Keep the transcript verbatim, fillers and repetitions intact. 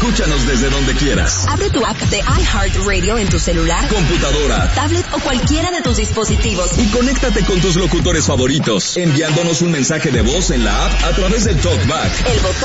Escúchanos desde donde quieras. Abre tu app de iHeartRadio en tu celular, computadora, tablet o cualquiera de tus dispositivos y conéctate con tus locutores favoritos, enviándonos un mensaje de voz en la app a través del TalkBack. El botón